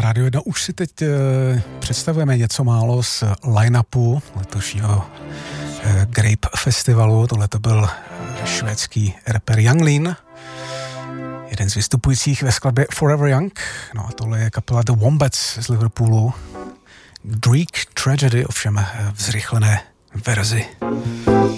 Rádio 1 už si teď představujeme něco málo z line-upu letošního Grape Festivalu. Tohle to byl švédský rapper Yung Lean, jeden z vystupujících ve skladbě Forever Young. No a tohle je kapela The Wombats z Liverpoolu. Greek Tragedy, ovšem v zrychlené verzi.